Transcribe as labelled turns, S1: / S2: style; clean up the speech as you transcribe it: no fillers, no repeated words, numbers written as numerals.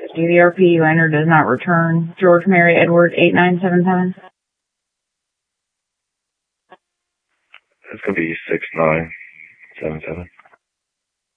S1: DVRP you entered does not return. George Mary Edward 8977.
S2: That's going to be 6977.